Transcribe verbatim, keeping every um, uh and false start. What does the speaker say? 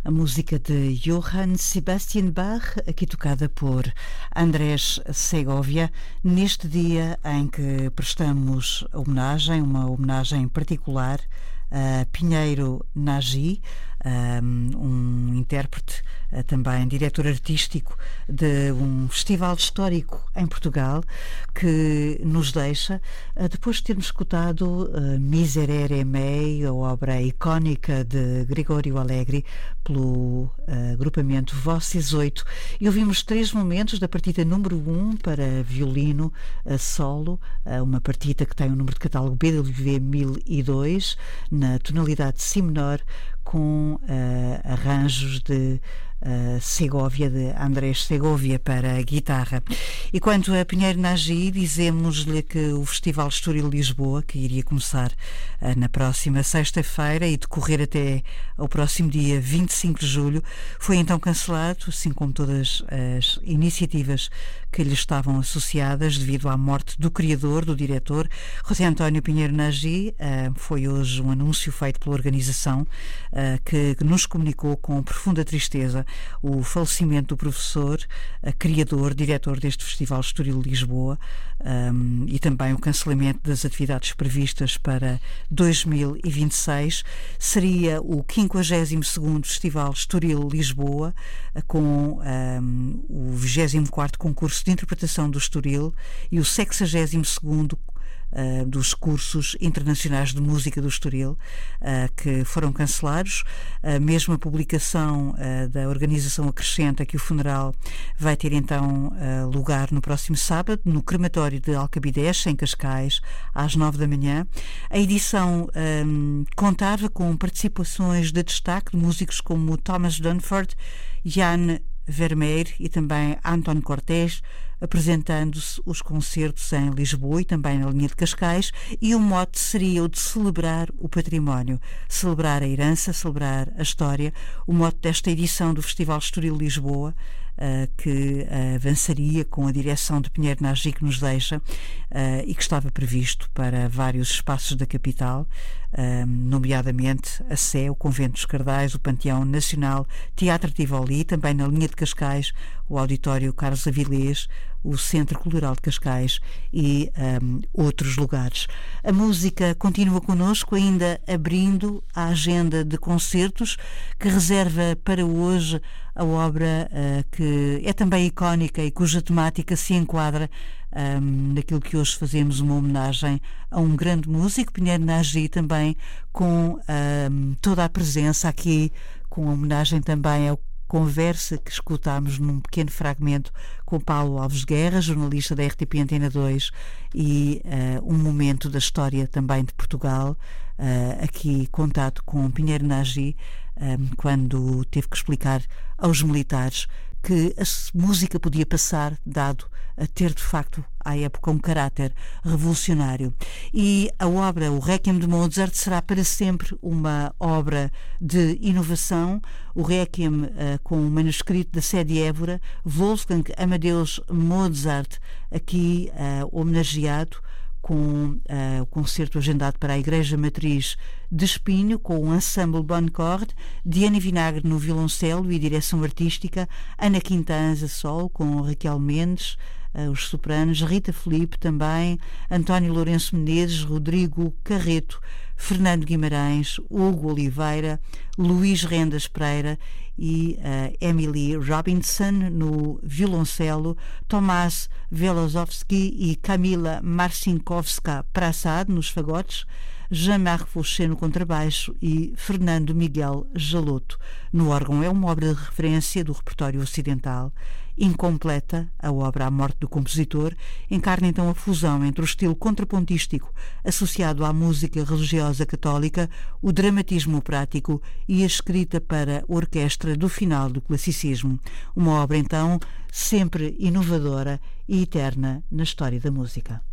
A música de Johann Sebastian Bach, aqui tocada por Andrés Segovia, neste dia em que prestamos homenagem, uma homenagem particular a Pinheiro Nagy, um intérprete, também diretor artístico de um festival histórico em Portugal, que nos deixa, depois de termos escutado Miserere Mei, a obra icónica de Gregório Allegri, pelo agrupamento Voces oito, e ouvimos três momentos da partita número um para violino solo, uma partita que tem o número de catálogo B W V mil e dois, na tonalidade de Si menor, com uh, arranjos de uh, Segovia, de Andrés Segovia, para a guitarra. E quanto a Pinheiro Nagy, dizemos-lhe que o Festival Estoril Lisboa, que iria começar uh, na próxima sexta-feira e decorrer até ao próximo dia vinte e cinco de julho, foi então cancelado, assim como todas as iniciativas que lhe estavam associadas devido à morte do criador, do diretor, José António Pinheiro Nagy. Uh, foi hoje um anúncio feito pela organização uh, que, que nos comunicou com profunda tristeza o falecimento do professor, uh, criador, diretor deste Festival Estoril Lisboa, um, e também o cancelamento das atividades previstas para dois mil e vinte e seis. Seria o quinquagésimo segundo Festival Estoril Lisboa, uh, com um, o vigésimo quarto concurso de interpretação do Estoril e o sexagésimo segundo Uh, dos cursos internacionais de música do Estoril, uh, que foram cancelados. A mesma publicação uh, da organização acrescenta que o funeral vai ter então uh, lugar no próximo sábado, no crematório de Alcabidez, em Cascais, às nove da manhã. A edição um, contava com participações de destaque de músicos como Thomas Dunford, Jan Vermeer e também Anton Cortés, apresentando-se os concertos em Lisboa e também na linha de Cascais, e o mote seria o de celebrar o património, celebrar a herança, celebrar a história. O mote desta edição do Festival Estoril Lisboa, Uh, que uh, avançaria com a direção de Pinheiro Nagy, que nos deixa, uh, e que estava previsto para vários espaços da capital, uh, nomeadamente a Sé, o Convento dos Cardais, o Panteão Nacional, Teatro Tivoli, também na linha de Cascais, o Auditório Carlos Avilés, o Centro Cultural de Cascais e um, outros lugares. A música continua connosco, ainda abrindo a agenda de concertos, que reserva para hoje a obra uh, que é também icónica e cuja temática se enquadra um, naquilo que hoje fazemos uma homenagem a um grande músico, Pinheiro Nagy, também com um, toda a presença aqui, com a homenagem também ao conversa que escutámos num pequeno fragmento com Paulo Alves Guerra, jornalista da R T P Antena dois, e uh, um momento da história também de Portugal, uh, aqui contado com Pinheiro Nagy, um, quando teve que explicar aos militares que a música podia passar, dado a ter de facto à época um caráter revolucionário. E a obra, o Requiem de Mozart, será para sempre uma obra de inovação. O Requiem, uh, com o manuscrito da Sé de Évora, Wolfgang Amadeus Mozart, aqui uh, homenageado com uh, o concerto agendado para a Igreja Matriz de Espinho, com o Ensemble Bonne Corde, Diana Vinagre no violoncelo e direção artística, Ana Quintanza sol, com Raquel Mendes, uh, os sopranos, Rita Filipe também, António Lourenço Menezes, Rodrigo Carreto, Fernando Guimarães, Hugo Oliveira, Luís Rendas Pereira e uh, Emily Robinson no violoncelo, Tomás Velozovsky e Kamila Marcinkovska-Prasad nos fagotes, Jean-Marc Fauché no contrabaixo e Fernando Miguel Jaloto no órgão. É uma obra de referência do repertório ocidental, incompleta. A obra A Morte do Compositor encarna então a fusão entre o estilo contrapontístico associado à música religiosa católica, o dramatismo prático e a escrita para orquestra do final do classicismo. Uma obra então sempre inovadora e eterna na história da música.